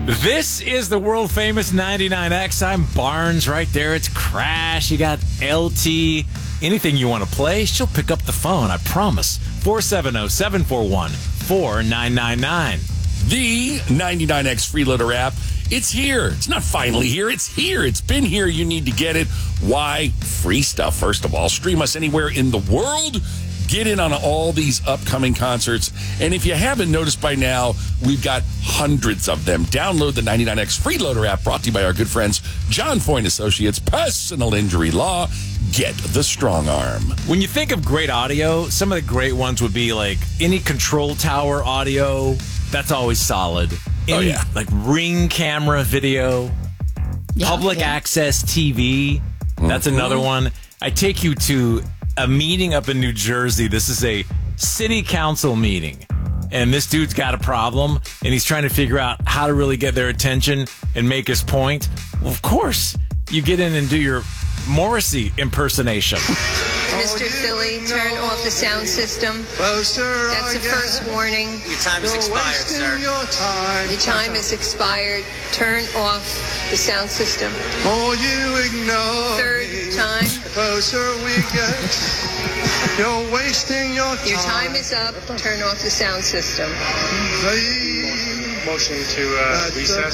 This is the world famous 99X. I'm Barnes right there. It's Crash. You got LT. Anything you want to play, she'll pick up the phone, I promise. 470-741-4999. The 99X Freeloader app. It's here. It's not finally here. It's here. It's been here. You need to get it. Why? Free stuff, first of all. Stream us anywhere in the world. Get in on all these upcoming concerts. And if you haven't noticed by now, we've got hundreds of them. Download the 99X Freeloader app, brought to you by our good friends John Foyne Associates, Personal Injury Law. Get the strong arm. When you think of great audio, some of the great ones would be like any control tower audio. That's always solid. Any, like Ring camera video, public access TV. That's another one. I take you to a meeting up in New Jersey. This is a city council meeting. And this dude's got a problem, and he's trying to figure out how to really get their attention and make his point. Well, of course, you get in and do your Morrissey impersonation. Mr. Philly, turn off the sound system. That's the first warning. Your time is expired, sir. The time is expired. Turn off the sound system. Oh, you ignore Third time. The closer we get, you're wasting your time. Your time is up. Turn off the sound system. Motion to recess.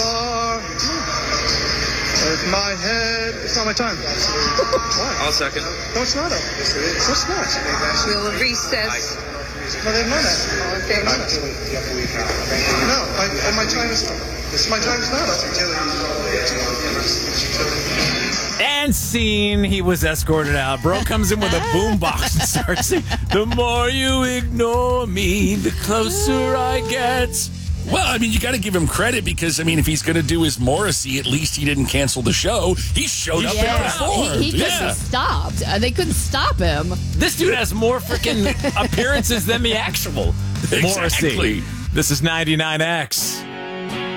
With my head. It's not my time. Why? I'll second. No, it's not. Yes, it is. No, it's not. We'll recess. No, they know that. All in favor? No, my time is. My time is not up. And scene. He was escorted out. Bro comes in with a boombox and starts singing, "The more you ignore me, the closer I get." Well, I mean, you got to give him credit because, I mean, if he's going to do his Morrissey, at least he didn't cancel the show. He showed up and performed. He couldn't have stopped. They couldn't stop him. This dude has more freaking appearances than the actual Morrissey. Exactly. This is 99X.